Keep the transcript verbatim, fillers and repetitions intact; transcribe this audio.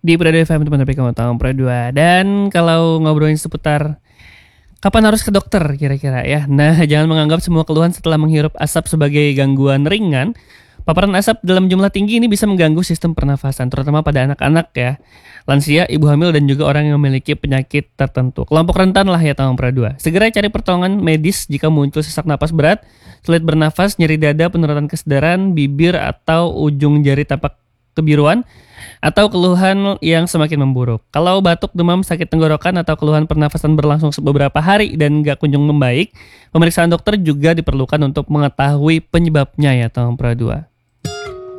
Di Prado F M teman-teman kamu tahu Prado dua. Dan kalau ngobrolin seputar kapan harus ke dokter kira-kira ya. Nah, jangan menganggap semua keluhan setelah menghirup asap sebagai gangguan ringan. Paparan asap dalam jumlah tinggi ini bisa mengganggu sistem pernafasan, terutama pada anak-anak ya, lansia, ibu hamil, dan juga orang yang memiliki penyakit tertentu. Kelompok rentan lah ya tahun Prado dua. Segera cari pertolongan medis jika muncul sesak napas berat, sulit bernafas, nyeri dada, penurunan kesadaran, bibir atau ujung jari tampak kebiruan, atau keluhan yang semakin memburuk. Kalau batuk, demam, sakit tenggorokan, atau keluhan pernafasan berlangsung beberapa hari dan gak kunjung membaik, pemeriksaan dokter juga diperlukan untuk mengetahui penyebabnya ya tahun Prado dua.